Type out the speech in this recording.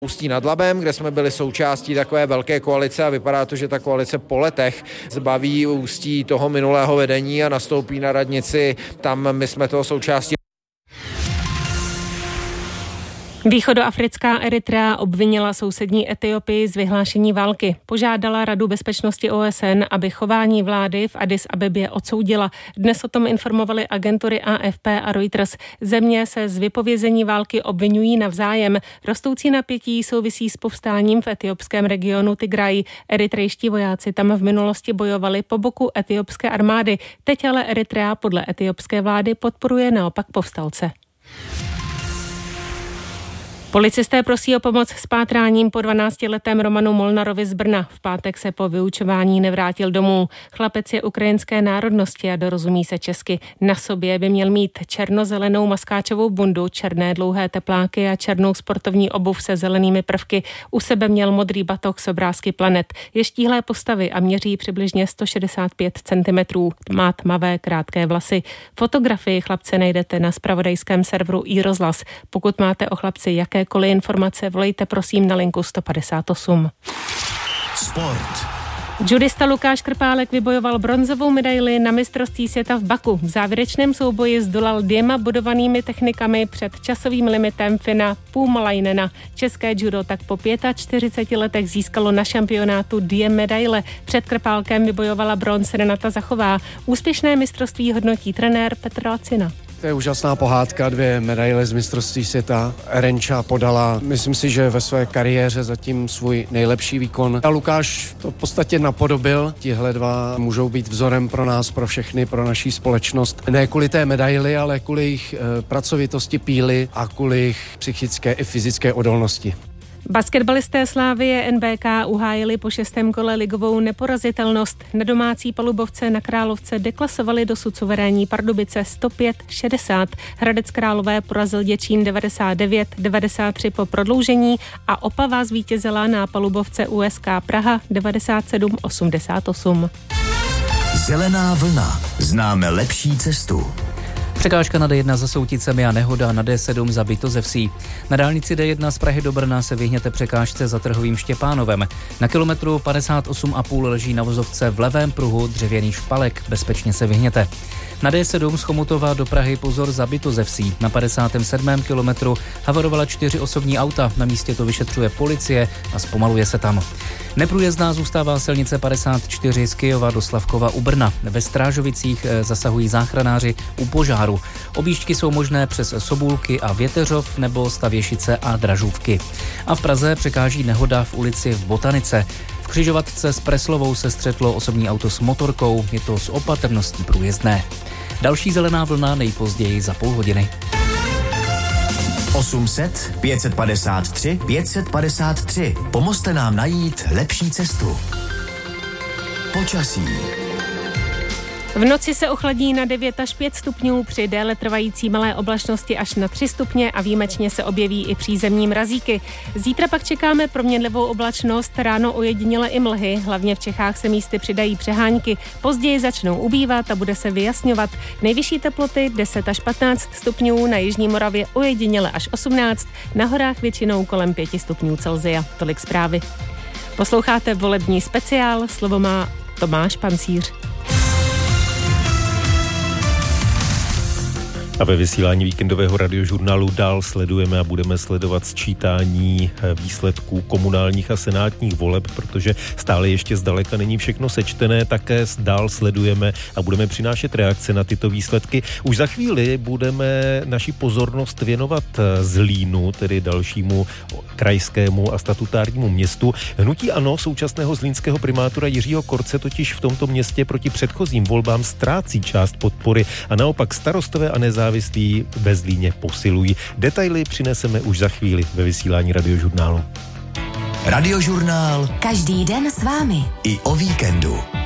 Ústí nad Labem, kde jsme byli součástí takové velké koalice a vypadá to, že ta koalice po letech zbaví Ústí toho minulého vedení a nastoupí na radnici. Tam my jsme toho součástí. Východoafrická Eritrea obvinila sousední Etiopii z vyhlášení války. Požádala Radu bezpečnosti OSN, aby chování vlády v Addis Abebě odsoudila. Dnes o tom informovali agentury AFP a Reuters. Země se z vypovězení války obvinují navzájem. Rostoucí napětí souvisí s povstáním v etiopském regionu Tigraj. Eritrejští vojáci tam v minulosti bojovali po boku etiopské armády. Teď ale Eritrea podle etiopské vlády podporuje naopak povstalce. Policisté prosí o pomoc s pátráním po 12letém Romanu Molnarovi z Brna. V pátek se po vyučování nevrátil domů. Chlapec je ukrajinské národnosti a dorozumí se česky. Na sobě by měl mít černozelenou maskáčovou bundu, černé dlouhé tepláky a černou sportovní obuv se zelenými prvky. U sebe měl modrý batoh s obrázky planet. Je štíhlé postavy a měří přibližně 165 cm. Má tmavé krátké vlasy. Fotografii chlapce najdete na zpravodajském serveru iRozhlas. Pokud máte o chlapci jakékoliv informace, volejte prosím na linku 158. Sport. Judista Lukáš Krpálek vybojoval bronzovou medaili na mistrovství světa v Baku. V závěrečném souboji zdolal 2 bodovanými technikami před časovým limitem Fina Puumalainena. České judo tak po 45 letech získalo na šampionátu 2 medaile. Před Krpálkem vybojovala bronz Renata Zachová. Úspěšné mistrovství hodnotí trenér Petr Lacina. To je úžasná pohádka, 2 medaile z mistrovství světa. Renča podala, myslím si, že ve své kariéře zatím svůj nejlepší výkon. A Lukáš to v podstatě napodobil. Tihle 2 můžou být vzorem pro nás, pro všechny, pro naší společnost. Ne kvůli té medaili, ale kvůli jejich pracovitosti, píly a kvůli jejich psychické i fyzické odolnosti. Basketbalisté Slavie NBK uhájili po 6. kole ligovou neporazitelnost. Na domácí palubovce na Královce deklasovali dosud suverénní Pardubice 105-60. Hradec Králové porazil Děčín 99-93 po prodloužení a Opava zvítězila na palubovce USK Praha 97-88. Zelená vlna. Známe lepší cestu. Překážka na D1 za Souticemi a nehoda na D7 za Bitozevsí. Na dálnici D1 z Prahy do Brna se vyhněte překážce za Trhovým Štěpánovem. Na kilometru 58,5 leží na vozovce v levém pruhu dřevěný špalek. Bezpečně se vyhněte. Na D7 z Chomutova do Prahy pozor za Bitozevsí. Na 57. kilometru havarovala 4 osobní auta. Na místě to vyšetřuje policie a zpomaluje se tam. Neprůjezdná zůstává silnice 54 z Kyjova do Slavkova u Brna. Ve Strážovicích zasahují záchranáři u požáru. Objížďky jsou možné přes Sobůlky a Věteřov nebo Stavěšice a Dražůvky. A v Praze překáží nehoda v ulici v Botanice. V křižovatce s Preslovou se střetlo osobní auto s motorkou, je to s opatrností průjezdné. Další zelená vlna nejpozději za půl hodiny. 800 553 553. Pomozte nám najít lepší cestu. Počasí. V noci se ochladí na 9 až 5 stupňů, při déle trvající malé oblačnosti až na 3 stupně a výjimečně se objeví i přízemní mrazíky. Zítra pak čekáme proměnlivou oblačnost, ráno ojediněle i mlhy, hlavně v Čechách se místy přidají přehánky, později začnou ubývat a bude se vyjasňovat. Nejvyšší teploty 10 až 15 stupňů, na jižní Moravě ojediněle až 18, na horách většinou kolem 5 stupňů Celsia. Tolik zprávy. Posloucháte volební speciál, slovo má Tomáš Pancíř. A ve vysílání víkendového radiožurnálu dál sledujeme a budeme sledovat sčítání výsledků komunálních a senátních voleb, protože stále ještě zdaleka není všechno sečtené, také dál sledujeme a budeme přinášet reakce na tyto výsledky. Už za chvíli budeme naši pozornost věnovat Zlínu, tedy dalšímu krajskému a statutárnímu městu. Hnutí ANO současného zlínského primátora Jiřího Korce totiž v tomto městě proti předchozím volbám ztrácí část podpory a naopak starostové a nezávislí ve Zlíně posilují. Detaily přineseme už za chvíli ve vysílání radiožurnálu. Radiožurnál. Každý den s vámi. I o víkendu.